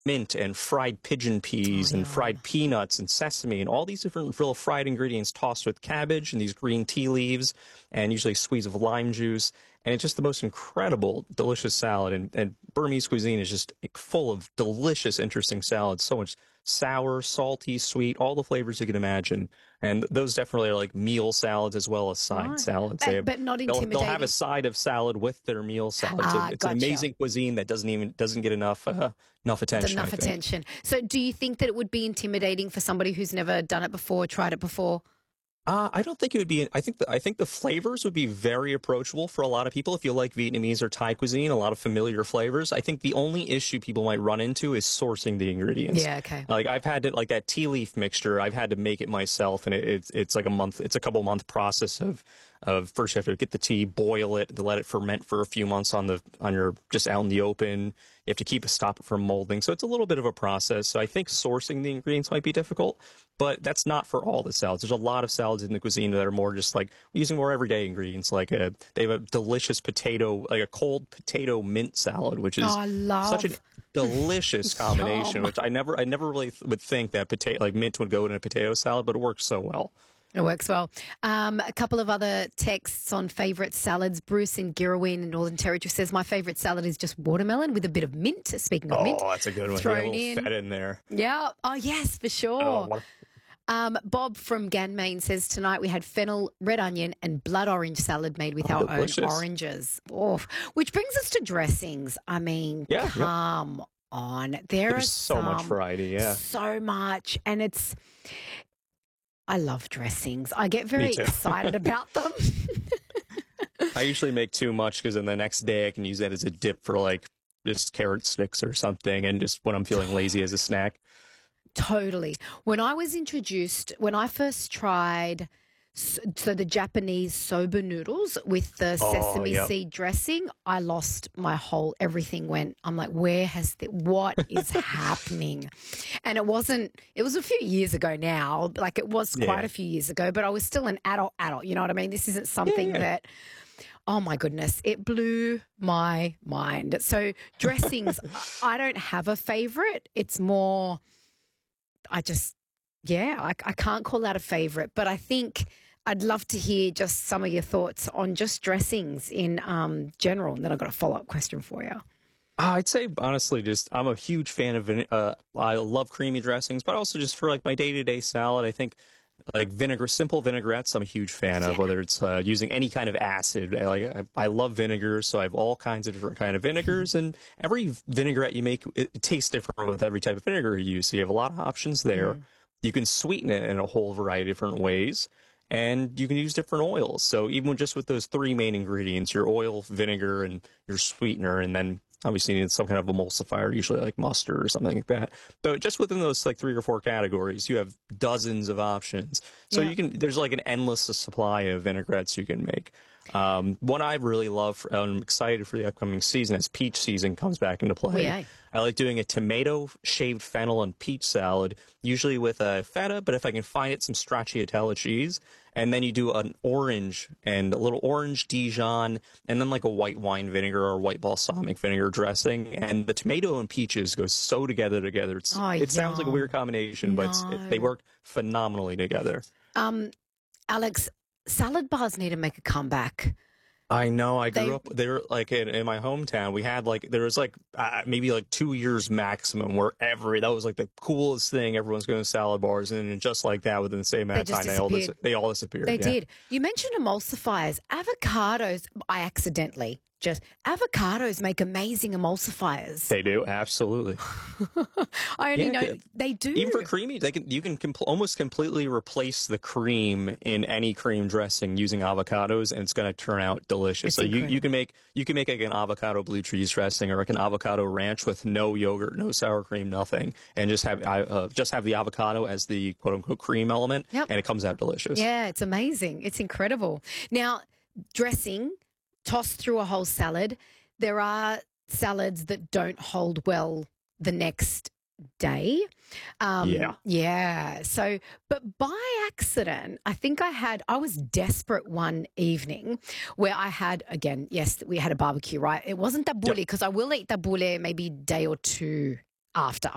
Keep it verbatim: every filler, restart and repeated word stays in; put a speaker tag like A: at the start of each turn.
A: mint and fried pigeon peas
B: Oh,
A: and
B: yum.
A: fried peanuts and sesame and all these different little fried ingredients tossed with cabbage and these green tea leaves and usually a squeeze of lime juice. And it's just the most incredible, delicious salad. And, and Burmese cuisine is just full of delicious, interesting salads. So much sour, salty, sweet, all the flavors you can imagine. And those definitely are like meal salads as well as side
B: Right.
A: salads. They
B: But,
A: have,
B: but not
A: they'll, they'll have a
B: intimidating.
A: side of salad with their meal salad. So
B: Ah,
A: it's an
B: gotcha.
A: amazing cuisine that doesn't even doesn't get enough uh, enough attention. I
B: Enough
A: think.
B: attention. So do you think that it would be intimidating for somebody who's never done it before, tried it before?
A: Uh, I don't think it would be. I think the, I think the flavors would be very approachable for a lot of people if you like Vietnamese or Thai cuisine. A lot of familiar flavors. I think the only issue people might run into is sourcing the ingredients.
B: Yeah, okay.
A: Like I've had to like that tea leaf mixture. I've had to make it myself, and it, it's it's like a month. It's a couple month process of of first you have to get the tea, boil it, to let it ferment for a few months on the on your just out in the open. You have to keep it stop it from molding. So it's a little bit of a process. So I think sourcing the ingredients might be difficult, but that's not for all the salads. There's a lot of salads in the cuisine that are more just like using more everyday ingredients. Like a, they have a delicious potato, like a cold potato mint salad, which is
B: Oh, I love.
A: such a delicious combination.
B: Yum.
A: Which I never, I never really th- would think that potato, like mint, would go in a potato salad, but it works so well.
B: It works well. Um, a couple of other texts on favourite salads. Bruce in Girraween in Northern Territory says, my favourite salad is just watermelon with a bit of mint. Speaking of
A: Oh,
B: mint.
A: that's a good one.
B: Thrown
A: Get a little
B: in.
A: feta in there.
B: Yeah. Oh, yes, for sure.
A: Oh, what-
B: Um, Bob from Ganmain says, tonight we had fennel, red onion and blood orange salad made with
A: Oh,
B: our
A: delicious.
B: own oranges. Oh, which brings us to dressings. I mean,
A: Yeah, yeah.
B: come on. There
A: There's
B: are
A: so much
B: some-
A: variety. Yeah.
B: So much. And it's, I love dressings. I get very
A: too.
B: excited about them.
A: I usually make too much because then the next day I can use that as a dip for like just carrot sticks or something, and just when I'm feeling lazy as a snack.
B: Totally. When I was introduced, when I first tried, s- so the Japanese soba noodles with the
A: Oh,
B: sesame
A: yep.
B: seed dressing, I lost my whole, everything went, I'm like, where has the, what is happening? And it wasn't, it was a few years ago now, like it was quite
A: Yeah.
B: a few years ago, but I was still an adult, adult, you know what I mean? This isn't something
A: yeah.
B: that, oh my goodness, it blew my mind. So dressings, I don't have a favorite. It's more, I just, yeah, I, I can't call that a favorite, but I think I'd love to hear just some of your thoughts on just dressings in um, general. And then I've got a follow-up question for you.
A: Uh, I'd say honestly, just I'm a huge fan of. vine- Uh, I love creamy dressings, but also just for like my day-to-day salad, I think like vinegar, simple vinaigrettes. I'm a huge fan of.
B: Yeah.
A: Whether it's uh, using any kind of acid, I, like I, I love vinegars, so I have all kinds of different kind of vinegars, and every vinaigrette you make, it, it tastes different with every type of vinegar you use. So you have a lot of options there. You can sweeten it in a whole variety of different ways. And you can use different oils. So even just with those three main ingredients, your oil, vinegar, and your sweetener, and then obviously you need some kind of emulsifier, usually like mustard or something like that. But just within those like three or four categories, you have dozens of options. So
B: Yeah.
A: you can, there's like an endless supply of vinaigrettes you can make. Um, one I really love, for, I'm excited for the upcoming season as peach season comes back into play.
B: Oh, yeah.
A: I like doing a tomato, shaved fennel, and peach salad, usually with a feta, but if I can find it, some stracciatella cheese. And then you do an orange and a little orange Dijon, and then like a white wine vinegar or white balsamic vinegar dressing. And the tomato and peaches go so together together. It's,
B: Oh,
A: it sounds like a
B: yum.
A: weird combination, but it's, it, they
B: No.
A: work phenomenally together.
B: Um, Alex, salad bars need to make a comeback.
A: I know. I grew
B: They-
A: up there, like in, in my hometown. We had like there was like uh, maybe like two years maximum where every that was like the coolest thing. Everyone's going to salad bars, and then just like that, within the same amount
B: They
A: of
B: just
A: time, they all dis-
B: disappeared.
A: they all disappeared.
B: They
A: yeah.
B: did. You mentioned emulsifiers. Avocados, I accidentally just, avocados make amazing emulsifiers.
A: They do absolutely.
B: I only
A: Yeah,
B: know
A: they-
B: they do.
A: Even for creamy, they can you can compl- almost completely replace the cream in any cream dressing using avocados, and it's going to turn out delicious.
B: It's
A: so you,
B: incredible.
A: you can make you can make like an avocado blue cheese dressing or like an avocado ranch with no yogurt, no sour cream, nothing, and just have uh, just have the avocado as the quote unquote cream element,
B: Yep.
A: and it comes out delicious.
B: Yeah, it's amazing. It's incredible. Now, dressing, tossed through a whole salad. There are salads that don't hold well the next day. Um,
A: Yeah.
B: Yeah. So, but by accident, I think I had, I was desperate one evening where I had, again, yes, we had a barbecue, right? It wasn't tabbouleh because I will eat tabbouleh maybe day or two after.